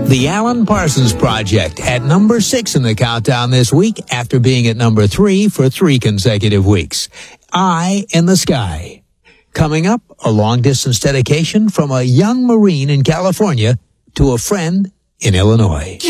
The Alan Parsons Project at number 6 in the countdown this week after being at number 3 for 3 consecutive weeks. Eye in the Sky. Coming up, a long-distance dedication from a young Marine in California to a friend in Illinois.